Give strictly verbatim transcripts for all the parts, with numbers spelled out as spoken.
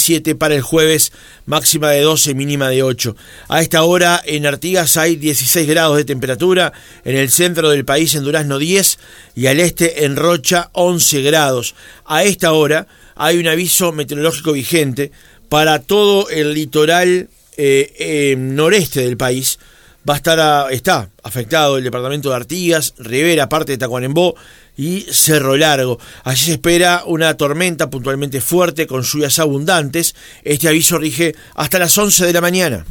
siete para el jueves, máxima de doce, mínima de ocho. A esta hora en Artigas hay dieciséis grados de temperatura, en el centro del país en Durazno diez y al este en Rocha once grados. A esta hora hay un aviso meteorológico vigente para todo el litoral eh, eh, noreste del país. Va a estar a, está afectado el departamento de Artigas, Rivera, parte de Tacuarembó y Cerro Largo. Allí se espera una tormenta puntualmente fuerte con lluvias abundantes. Este aviso rige hasta las once de la mañana.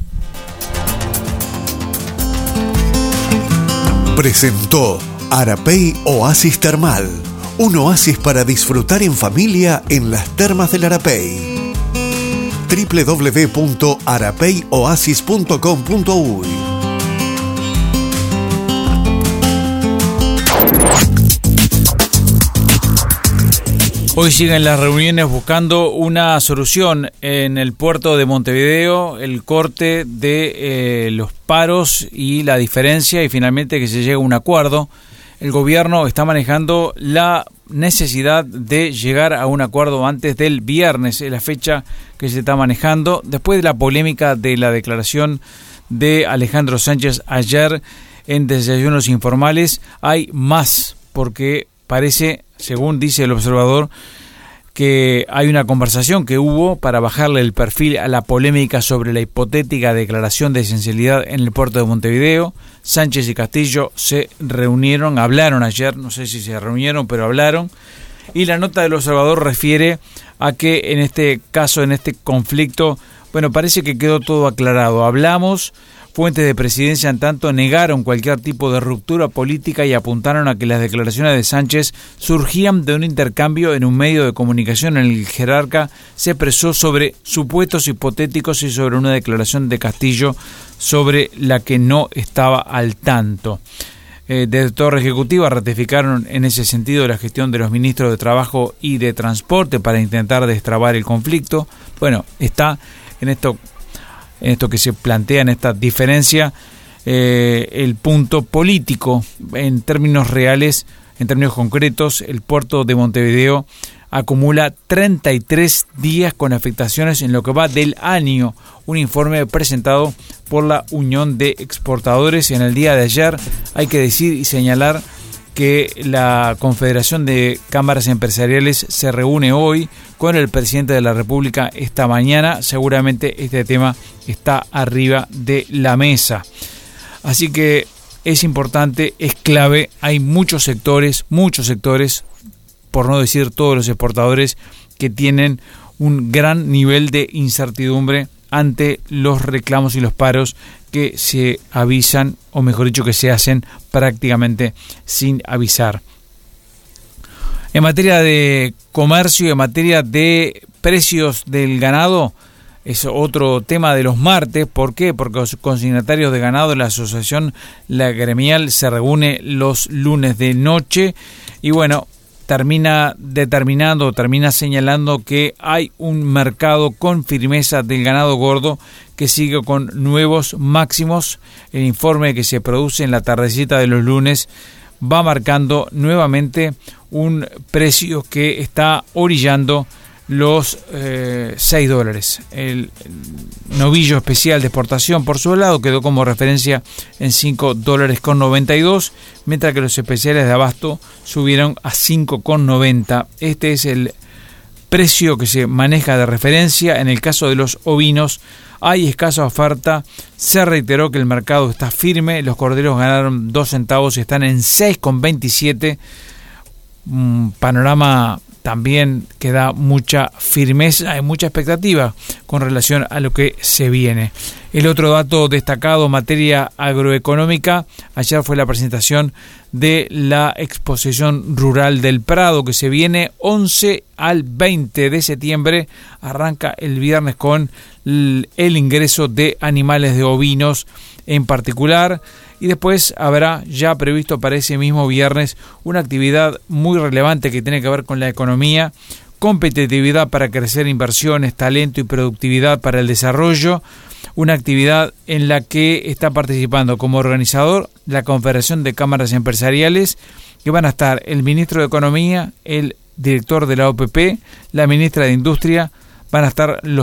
Presentó Arapey Oasis Termal, un oasis para disfrutar en familia en las termas del Arapey. doble u doble u doble u punto arapey oasis punto com punto uy. Hoy siguen las reuniones buscando una solución en el puerto de Montevideo, el corte de eh, los paros y la diferencia, y finalmente que se llegue a un acuerdo. El gobierno está manejando la necesidad de llegar a un acuerdo antes del viernes, es la fecha que se está manejando, después de la polémica de la declaración de Alejandro Sánchez ayer en Desayunos Informales. Hay más, porque parece, según dice el observador, que hay una conversación que hubo para bajarle el perfil a la polémica sobre la hipotética declaración de esencialidad en el puerto de Montevideo. Sánchez y Castillo se reunieron, hablaron ayer, no sé si se reunieron, pero hablaron. Y la nota del observador refiere a que en este caso, en este conflicto, bueno, parece que quedó todo aclarado. Hablamos. Fuentes de presidencia, en tanto, negaron cualquier tipo de ruptura política y apuntaron a que las declaraciones de Sánchez surgían de un intercambio en un medio de comunicación en el que el jerarca se expresó sobre supuestos hipotéticos y sobre una declaración de Castillo sobre la que no estaba al tanto. Eh, desde Torre Ejecutiva ratificaron en ese sentido la gestión de los ministros de Trabajo y de Transporte para intentar destrabar el conflicto. Bueno, está en esto... en esto que se plantea, en esta diferencia, eh, el punto político. En términos reales, en términos concretos, el puerto de Montevideo acumula treinta y tres días con afectaciones en lo que va del año. Un informe presentado por la Unión de Exportadores en el día de ayer. Hay que decir y señalar que la Confederación de Cámaras Empresariales se reúne hoy con el presidente de la República esta mañana. Seguramente este tema está arriba de la mesa. Así que es importante, es clave. Hay muchos sectores, muchos sectores, por no decir todos los exportadores, que tienen un gran nivel de incertidumbre ante los reclamos y los paros que se avisan, o mejor dicho, que se hacen prácticamente sin avisar. En materia de comercio, en materia de precios del ganado, es otro tema de los martes. ¿Por qué? Porque los consignatarios de ganado de la asociación La Gremial se reúne los lunes de noche y bueno, termina determinando, termina señalando que hay un mercado con firmeza del ganado gordo que sigue con nuevos máximos. El informe que se produce en la tardecita de los lunes va marcando nuevamente un precio que está orillando los eh, seis dólares. El, el novillo especial de exportación, por su lado, quedó como referencia en cinco dólares con noventa y dos, mientras que los especiales de abasto subieron a cinco con noventa. Este es el precio que se maneja de referencia. En el caso de los ovinos hay escasa oferta. Se reiteró que el mercado está firme. Los corderos ganaron dos centavos y están en seis con veintisiete. Un panorama también que da mucha firmeza y mucha expectativa con relación a lo que se viene. El otro dato destacado en materia agroeconómica, ayer fue la presentación de la exposición rural del Prado, que se viene once al veinte de septiembre, arranca el viernes con el ingreso de animales de ovinos en particular, y después habrá ya previsto para ese mismo viernes una actividad muy relevante que tiene que ver con la economía, competitividad para crecer inversiones, talento y productividad para el desarrollo, una actividad en la que está participando como organizador la Confederación de Cámaras Empresariales, que van a estar el ministro de Economía, el director de la O P P, la ministra de Industria, van a estar los